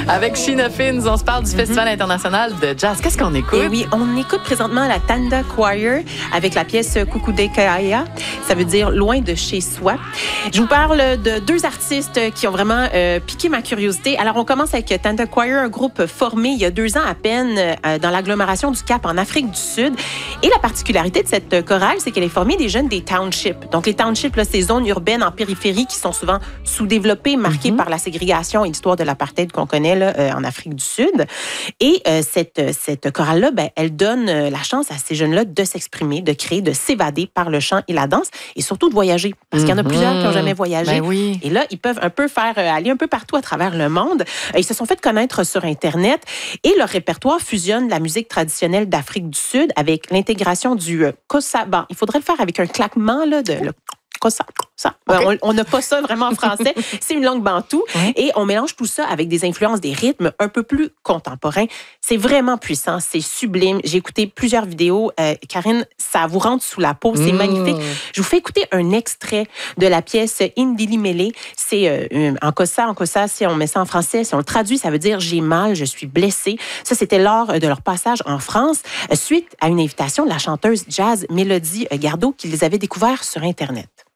Avec Sheena Fins, on se parle du Festival international de jazz. Qu'est-ce qu'on écoute? Et oui, on écoute présentement la Tanda Choir avec la pièce Kukudekaya. Ça veut dire loin de chez soi. Je vous parle de deux artistes qui ont vraiment piqué ma curiosité. Alors, on commence avec Tanda Choir, un groupe formé il y a 2 ans à peine dans l'agglomération du Cap en Afrique du Sud. Et la particularité de cette chorale, c'est qu'elle est formée des jeunes des townships. Donc, les townships, là, ces zones urbaines en périphérie qui sont souvent sous-développées, marquées par la ségrégation et l'histoire de l'apartheid qu'on connaît là, en Afrique du Sud. Et cette chorale-là, ben, elle donne la chance à ces jeunes-là de s'exprimer, de créer, de s'évader par le chant et la danse et surtout de voyager. Parce qu'il y en a plusieurs qui n'ont jamais voyagé. Ben oui. Et là, ils peuvent un peu faire aller un peu partout à travers le monde. Ils se sont fait connaître sur Internet et leur répertoire fusionne la musique traditionnelle d'Afrique du Sud avec l'intégration du kossa. Bon, il faudrait le faire avec un claquement là, de kossa. Okay. On n'a pas ça vraiment en français. C'est une langue bantoue. Et on mélange tout ça avec des influences, des rythmes un peu plus contemporains. C'est vraiment puissant, c'est sublime. J'ai écouté plusieurs vidéos. Karine, ça vous rentre sous la peau, c'est magnifique. Je vous fais écouter un extrait de la pièce Indili Mele. C'est en kossa, si on met ça en français, si on le traduit, ça veut dire « j'ai mal, je suis blessée ». Ça, c'était lors de leur passage en France, suite à une invitation de la chanteuse jazz Mélodie Gardot qui les avait découverts sur Internet.